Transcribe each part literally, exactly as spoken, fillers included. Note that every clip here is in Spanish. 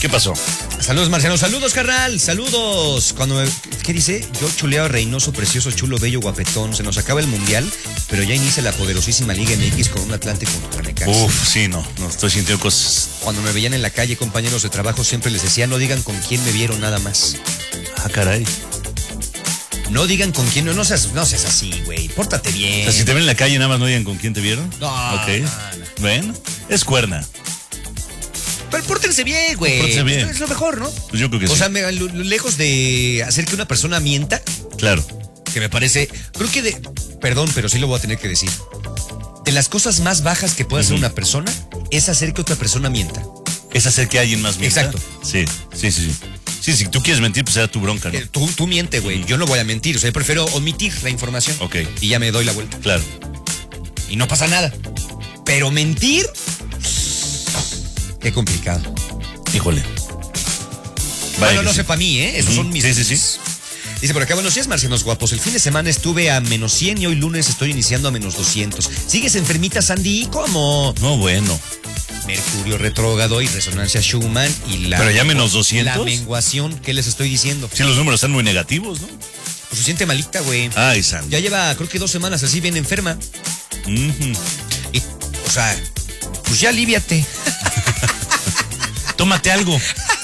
¿Qué pasó? Saludos, Marciano. Saludos, carnal. Saludos. Cuando me... ¿Qué dice? Yo chuleado, reinoso, precioso, chulo, bello, guapetón. Se nos acaba el mundial, pero ya inicia la poderosísima Liga M X con un Atlante contra Necaxa. Uf, sí, no. No estoy sintiendo cosas. Cuando me veían en la calle, compañeros de trabajo, siempre les decía, no digan con quién me vieron nada más. Ah, caray. No digan con quién, no, no seas, no seas así, güey. Pórtate bien. O sea, si te ven en la calle, nada más no digan con quién te vieron. No, Ok. no, no. Bueno, es cuerna. Pero pórtense bien, güey. Pórtense bien. Es lo mejor, ¿no? Pues yo creo que o sí. O sea, me, lo, lejos de hacer que una persona mienta. Claro. Que me parece, creo que de, perdón, pero sí lo voy a tener que decir. De las cosas más bajas que puede hacer uh-huh. una persona es hacer que otra persona mienta. Es hacer que alguien más mienta. Exacto. Sí, sí, sí. Sí, sí si tú quieres mentir, pues será tu bronca, ¿no? Eh, tú, tú miente, güey. Uh-huh. Yo no voy a mentir. O sea, yo prefiero omitir la información. Ok. Y ya me doy la vuelta. Claro. Y no pasa nada. Pero mentir, qué complicado. Híjole. Bueno, Vaya no que sé sí. para mí, ¿eh? Esos Uh-huh. son mis... Sí, sí, sí. Dice por acá, buenos días, marcianos guapos. El fin de semana estuve a menos cien y hoy lunes estoy iniciando a menos doscientos. ¿Sigues enfermita, Sandy? ¿Cómo? No, bueno. Mercurio retrógrado y resonancia Schumann y la... Pero ya menos doscientos. La menguación, ¿qué les estoy diciendo? Sí, los números están muy negativos, ¿no? Pues se siente malita, güey. Ay, Sandy. Ya lleva, creo que dos semanas así bien enferma. Uh-huh. Y, o sea, pues ya aliviate. Tómate algo.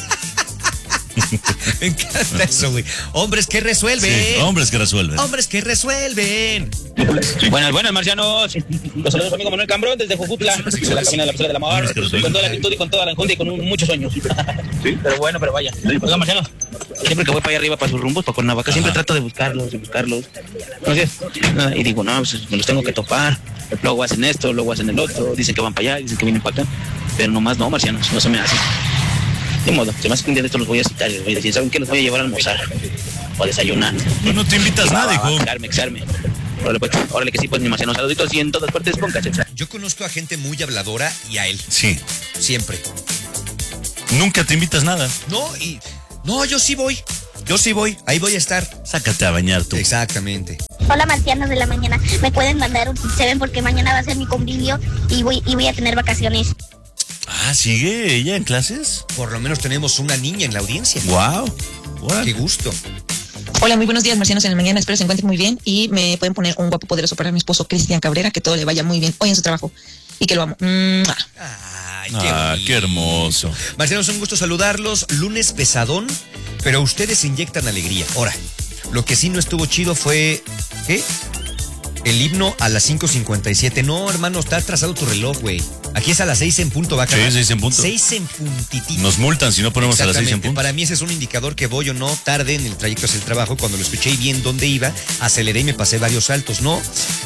Me encanta eso, güey. Hombres que resuelven. Sí, hombres que resuelven. Hombres que resuelven. Buenas, buenas, marcianos. Los saludos a mi amigo Manuel Cambrón desde Jujutla, de la cabina de la pistola del amor, con toda la actitud y con toda la enjundia y con un- muchos sueños. ¿Sí? Pero bueno, pero vaya. Oiga, marcianos, siempre que voy para allá arriba, para sus rumbos, para Cuernavaca, siempre trato de buscarlos, de buscarlos. Entonces, nada, y digo, no, pues me los tengo que topar. Luego hacen esto, luego hacen el otro. Dicen que van para allá, dicen que vienen para acá. Pero nomás no, marcianos, no se me hace. De modo, se me hace que un día de estos los voy a citar y les voy a decir, ¿saben qué? Los voy a llevar a almorzar o a desayunar. No, no te invitas nada, hijo. Exarme, exarme. Órale, pues, órale que sí, pues, mi marciano. Saluditos y en todas partes, póngase. Yo conozco a gente muy habladora y a él. Sí. Siempre. Nunca te invitas nada. No, y... No, yo sí voy. Yo sí voy. Ahí voy a estar. Sácate a bañar tú. Exactamente. Hola, marcianos de la mañana. Me pueden mandar un se ven porque mañana va a ser mi convivio y voy, y voy a tener vacaciones. Ah, ¿sigue ella en clases? Por lo menos tenemos una niña en la audiencia. Wow. Qué gusto. Hola, muy buenos días, marcianos en la mañana. Espero se encuentren muy bien y me pueden poner un guapo poderoso para mi esposo Cristian Cabrera, que todo le vaya muy bien hoy en su trabajo y que lo amo. ¡Mua! Ay, qué, Ah, qué hermoso. Marcianos, un gusto saludarlos. Lunes pesadón, pero ustedes inyectan alegría. Ahora, lo que sí no estuvo chido fue... ¿Qué? El himno a las cinco cincuenta y siete. No, hermano, está atrasado tu reloj, güey. Aquí es a las seis en punto, va a Sí, seis en punto. seis en puntitito. Nos multan si no ponemos a las seis en punto. Para mí ese es un indicador que voy o no tarde en el trayecto hacia el trabajo. Cuando lo escuché y vi en dónde iba, aceleré y me pasé varios saltos. No.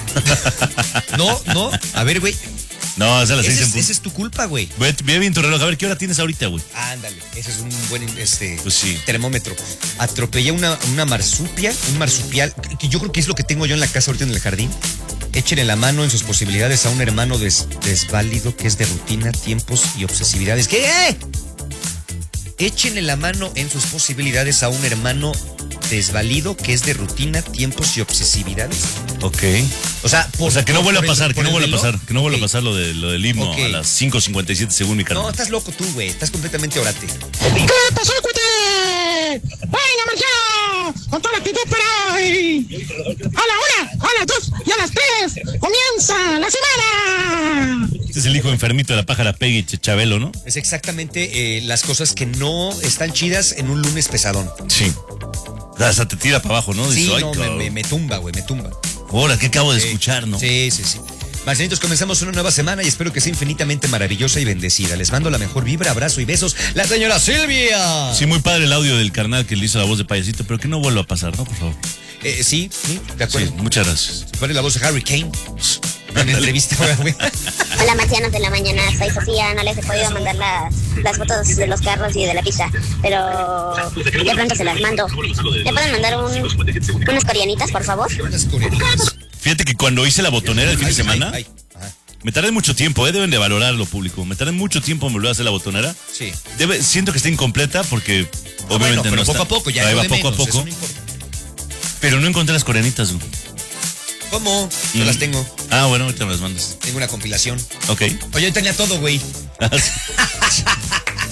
No, no. A ver, güey. No, es a las Ese seis en es, punto. esa es tu culpa, güey. Ve, ve bien tu reloj. A ver, ¿qué hora tienes ahorita, güey? Ándale, ese es un buen este, Pues sí. termómetro. Atropellé una, una marsupia, un marsupial, que yo creo que es lo que tengo yo en la casa ahorita en el jardín. Échenle la mano en sus posibilidades a un hermano des, desválido que es de rutina, tiempos y obsesividades. ¿Qué? Échenle la mano en sus posibilidades a un hermano desvalido que es de rutina, tiempos y obsesividades. Ok. O sea, por, O sea, que no por- vuelva a por el- pasar, que por no el vuelva a reloj. pasar, que no vuelva a Ok. pasar lo, de, lo del himno Ok. a las cinco cincuenta y siete según mi No, carnal. estás loco tú, güey. Estás completamente orate. ¿Qué pasó, cuate? ¡Venga, marciano! Con toda la actitud para hoy. A la una, a las dos y a las tres comienza la semana. Este es el hijo enfermito de la pájara Peggy Ch- Chabelo, ¿no? Es exactamente eh, las cosas que no están chidas en un lunes pesadón. Sí. Hasta te tira para abajo, ¿no? Sí, Dices, "Ay, no, me, cabrón". me, me tumba, güey, me tumba. Ahora, ¿qué acabo de Sí. escuchar, no? Sí, sí, sí. Marcelitos, comenzamos una nueva semana y espero que sea infinitamente maravillosa y bendecida. Les mando la mejor vibra, abrazo y besos. La señora Silvia. Sí, muy padre el audio del carnal que le hizo la voz de payasito, pero que no vuelva a pasar, ¿no? Por favor. Eh, sí, sí, de Sí, acuerdo. muchas gracias. Se pone la voz de Harry Kane en entrevista, güey. Hola, marcianos de la mañana. Soy Sofía. No les he podido mandar las, las fotos de los carros y de la pista, pero de pronto se las mando. ¿Me pueden mandar un, unas coreanitas, por favor? Unas coreanitas. Fíjate que cuando hice la botonera el fin de Ay, semana, ay, ay. Ajá. me tardé mucho tiempo, ¿eh? Deben de valorarlo, público. Me tardé mucho tiempo en volver a hacer la botonera. Sí. Debe, siento que está incompleta porque Bueno, obviamente pero no poco está. a poco, ya Ahí es lo va de poco menos, a eso poco. no importa. Pero no encontré las coreanitas, güey. ¿Cómo? Yo Mm. las tengo. Ah, bueno, ahorita me las mandas. Tengo una compilación. Ok. Oye, yo tenía todo, güey.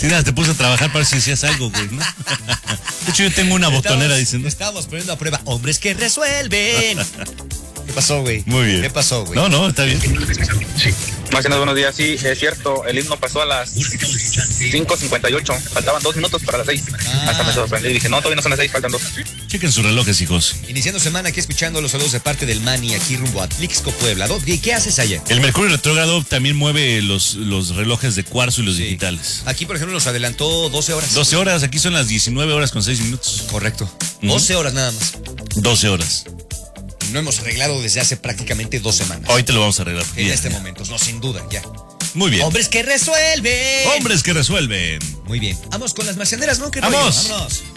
Sí, nada, te puse a trabajar para ver si hacías algo, güey, ¿no? De hecho, yo tengo una botonera diciendo. Estábamos poniendo a prueba hombres que resuelven. ¿Qué pasó, güey? Muy bien. ¿Qué pasó, güey? No, no, está bien. Marcianos, buenos días. Sí, es cierto, el himno pasó a las cinco cincuenta y ocho. Faltaban dos minutos para las seis. Ah. Hasta me sorprendí y dije, no, todavía no son las seis, faltan dos. Chequen sus relojes, hijos. Iniciando semana aquí escuchando los saludos de parte del Mani aquí rumbo a Atlixco, Puebla. ¿Y qué haces allá? El Mercurio retrógrado también mueve los, los relojes de cuarzo y los Sí. digitales. Aquí, por ejemplo, nos adelantó doce horas. doce horas, aquí son las diecinueve horas con seis minutos. Correcto. Ujú. doce horas nada más. doce horas. No hemos arreglado desde hace prácticamente dos semanas. Hoy te lo vamos a arreglar. En Ya, este ya. momento, no, sin duda, ya. Muy bien. Hombres que resuelven. Hombres que resuelven. Muy bien. Vamos con las marcianeras, ¿no? ¿Qué ¡Vamos! rollo? Vámonos.